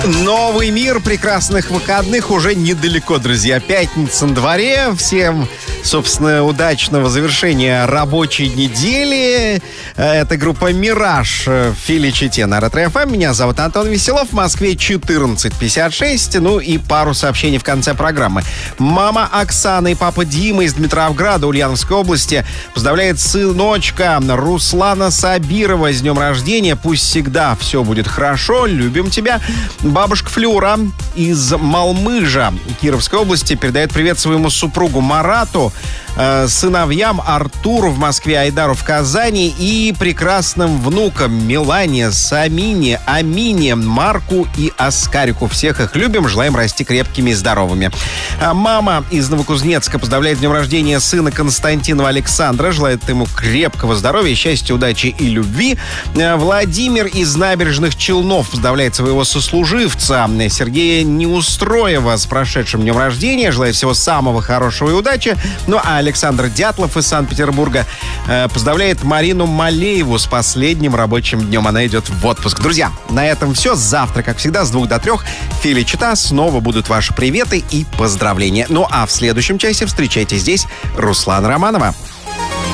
Новый мир прекрасных выходных уже недалеко, друзья. Пятница на дворе. Всем, собственно, удачного завершения рабочей недели. Это группа «Мираж» в Филичите на Ретро-ФМ. Меня зовут Антон Веселов. В Москве 14:56. Ну и пару сообщений в конце программы. Мама Оксана и папа Дима из Дмитровграда, Ульяновской области, поздравляет сыночка Руслана Сабирова с днем рождения. Пусть всегда все будет хорошо. Любим тебя. Бабушка Флюра из Малмыжа Кировской области передает привет своему супругу Марату, сыновьям Артуру в Москве, Айдару в Казани и прекрасным внукам Милане, Самине, Амине, Марку и Оскарику. Всех их любим, желаем расти крепкими и здоровыми. Мама из Новокузнецка поздравляет с днем рождения сына Константинова Александра, желает ему крепкого здоровья, счастья, удачи и любви. Владимир из Набережных Челнов поздравляет своего сослуживца Сергея Неустроева с прошедшим днем рождения, желает всего самого хорошего и удачи. Ну а Александр Дятлов из Санкт-Петербурга поздравляет Марину Малееву с последним рабочим днем. Она идет в отпуск. Друзья, на этом все. Завтра, как всегда, с 2 до 3 в Филичита снова будут ваши приветы и поздравления. Ну а в следующем часе встречайте здесь Руслана Романова.